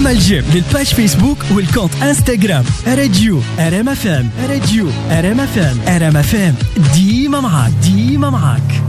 اعمل جيم للباج فيسبوك والكونت انستغرام راديو RMFM. راديو RMFM ديما معاك.